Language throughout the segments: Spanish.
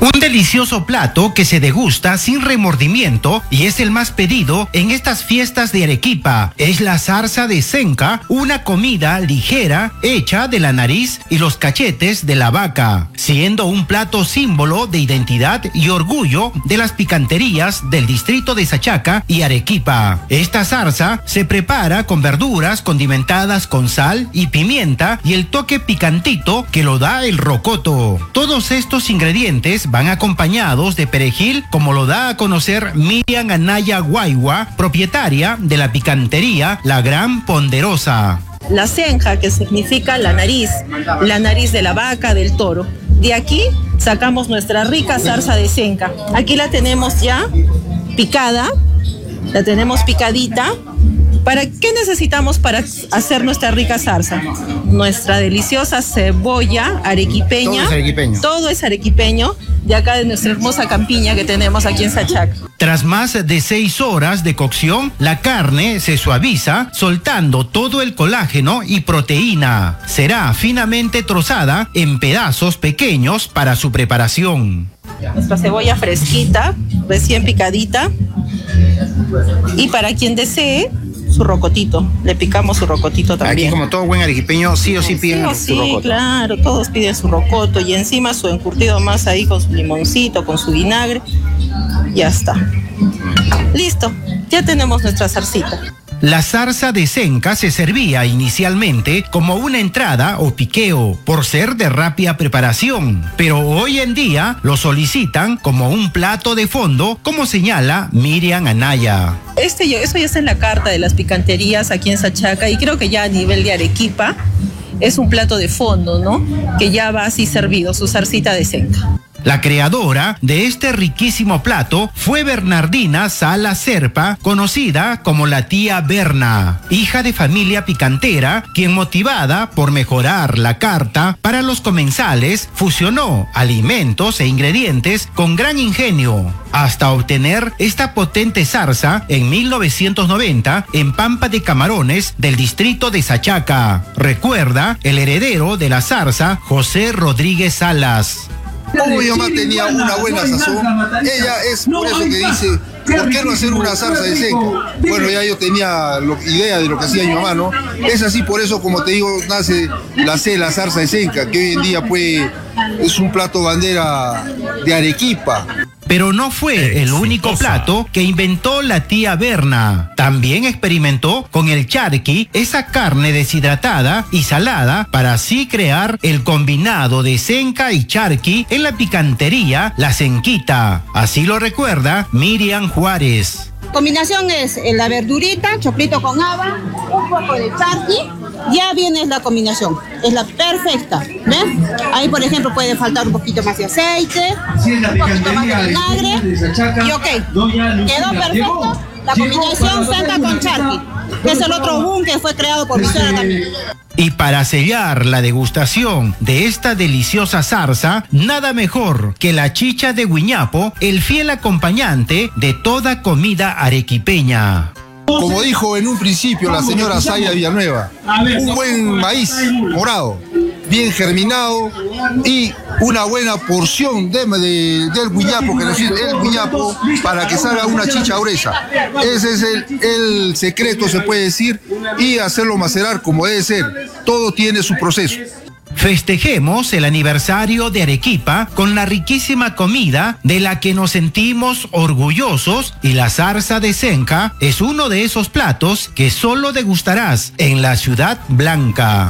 Un delicioso plato que se degusta sin remordimiento y es el más pedido en estas fiestas de Arequipa. Es la zarza de senca, una comida ligera hecha de la nariz y los cachetes de la vaca, siendo un plato símbolo de identidad y orgullo de las picanterías del distrito de Sachaca y Arequipa. Esta zarza se prepara con verduras condimentadas con sal y pimienta y el toque picantito que lo da el rocoto. Todos estos ingredientes van acompañados de perejil, como lo da a conocer Miriam Anaya Guaigua, propietaria de la picantería La Gran Ponderosa. La senca, que significa la nariz de la vaca, del toro. De aquí sacamos nuestra rica zarza de senca. Aquí la tenemos ya picada, la tenemos picadita. ¿Para qué necesitamos para hacer nuestra rica zarza? Nuestra deliciosa cebolla arequipeña. Todo es arequipeño. Todo es arequipeño, de acá de nuestra hermosa campiña que tenemos aquí en Sachaca. Tras más de 6 horas de cocción, la carne se suaviza, soltando todo el colágeno y proteína. Será finamente trozada en pedazos pequeños para su preparación. Nuestra cebolla fresquita, recién picadita. Y para quien desee, su rocotito. Le picamos su rocotito también. Aquí, como todo buen arequipeño, sí o sí piden su rocoto. Sí, claro, todos piden su rocoto y encima su encurtido más ahí con su limoncito, con su vinagre. Ya está. Listo, ya tenemos nuestra zarcita. La zarza de senca se servía inicialmente como una entrada o piqueo, por ser de rápida preparación, pero hoy en día lo solicitan como un plato de fondo, como señala Miriam Anaya. Eso ya está en la carta de las picanterías aquí en Sachaca y creo que ya a nivel de Arequipa es un plato de fondo, ¿no? Que ya va así servido, su zarcita de senca. La creadora de este riquísimo plato fue Bernardina Sala Serpa, conocida como la tía Berna, hija de familia picantera, quien, motivada por mejorar la carta para los comensales, fusionó alimentos e ingredientes con gran ingenio, hasta obtener esta potente zarza en 1990 en Pampa de Camarones del distrito de Sachaca. Recuerda el heredero de la zarza, José Rodríguez Salas. Como mi mamá tenía una buena sazón, ella es por eso que dice, ¿por qué no hacer una zarza de senca? Bueno, ya yo tenía idea de lo que hacía mi mamá, ¿no? Es así, por eso, como te digo, nace la zarza de senca, que hoy en día pues es un plato bandera de Arequipa. Pero no fue el único plato que inventó la tía Berna. También experimentó con el charqui, esa carne deshidratada y salada, para así crear el combinado de senca y charqui en la picantería La Senquita. Así lo recuerda Miriam Juárez. Combinación es la verdurita, choclito con haba, un poco de charqui, ya viene la combinación, es la perfecta, ¿ves? Ahí, por ejemplo, puede faltar un poquito más de aceite, un poquito más de vinagre, y ok, quedó perfecto la combinación senca con charqui, que es el otro boom que fue creado por mi suegra también. Y para sellar la degustación de esta deliciosa zarza, nada mejor que la chicha de guiñapo, el fiel acompañante de toda comida arequipeña. Como dijo en un principio la señora Zaya Villanueva, un buen maíz morado, bien germinado y una buena porción del guiñapo, que decir el guiñapo, para que salga una chicha gruesa. Ese es el secreto, se puede decir, y hacerlo macerar como debe ser. Todo tiene su proceso. Festejemos el aniversario de Arequipa con la riquísima comida de la que nos sentimos orgullosos, y la zarza de senca es uno de esos platos que solo degustarás en la Ciudad Blanca.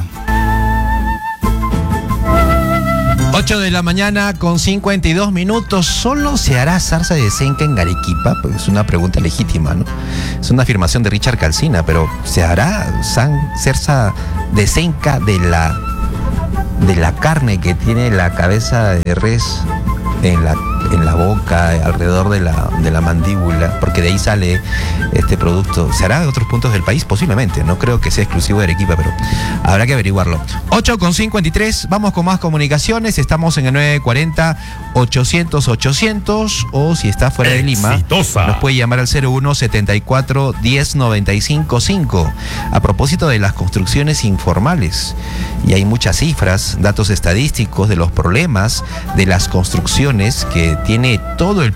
8 de la mañana con 52 minutos. ¿Solo se hará zarza de senca en Arequipa? Pues es una pregunta legítima, ¿no? Es una afirmación de Richard Calcina, pero ¿se hará zarza de senca de la carne que tiene la cabeza de res en la boca, alrededor de la mandíbula, porque de ahí sale este producto? ¿Se hará de otros puntos del país? Posiblemente, no creo que sea exclusivo de Arequipa, pero habrá que averiguarlo. 8 con 53, vamos con más comunicaciones, estamos en el 940 800-800, o si está fuera de Lima, nos puede llamar al 01-74-10-955. A propósito de las construcciones informales, y hay muchas cifras, datos estadísticos de los problemas de las construcciones que tiene todo el